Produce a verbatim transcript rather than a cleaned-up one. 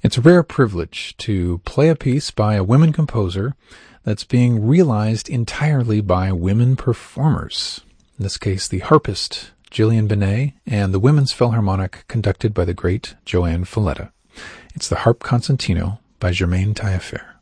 It's a rare privilege to play a piece by a women composer that's being realized entirely by women performers. In this case, the harpist Gillian Benet and the Women's Philharmonic conducted by the great Joanne Falletta. It's the Harp Concertino by Germaine Taillefer.